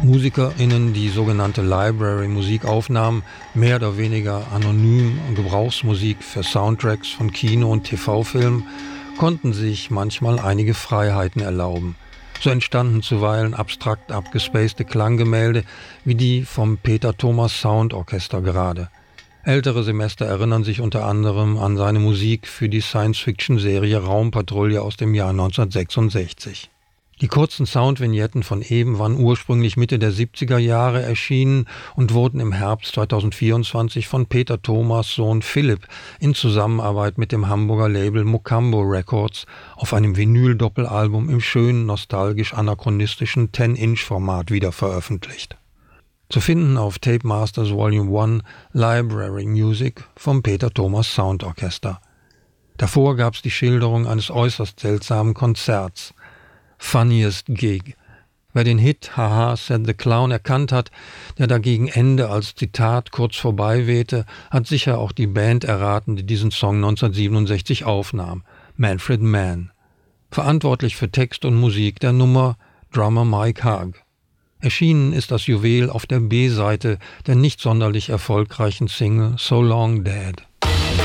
MusikerInnen, die sogenannte Library-Musik aufnahmen, mehr oder weniger anonym Gebrauchsmusik für Soundtracks von Kino- und TV-Filmen, konnten sich manchmal einige Freiheiten erlauben. So entstanden zuweilen abstrakt abgespacede Klanggemälde wie die vom Peter Thomas Sound Orchester gerade. Ältere Semester erinnern sich unter anderem an seine Musik für die Science-Fiction-Serie Raumpatrouille aus dem Jahr 1966. Die kurzen Soundvignetten von eben waren ursprünglich Mitte der 70er Jahre erschienen und wurden im Herbst 2024 von Peter Thomas' Sohn Philipp in Zusammenarbeit mit dem Hamburger Label Mocambo Records auf einem Vinyl-Doppelalbum im schönen, nostalgisch-anachronistischen 10-Inch-Format wieder veröffentlicht. Zu finden auf Tape Masters Volume 1 Library Music vom Peter Thomas Sound Orchester. Davor gab es die Schilderung eines äußerst seltsamen Konzerts. Funniest Gig. Wer den Hit Haha Said the Clown erkannt hat, der da gegen Ende als Zitat kurz vorbei wehte, hat sicher auch die Band erraten, die diesen Song 1967 aufnahm, Manfred Mann. Verantwortlich für Text und Musik der Nummer Drummer Mike Hug. Erschienen ist das Juwel auf der B-Seite der nicht sonderlich erfolgreichen Single So Long Dad.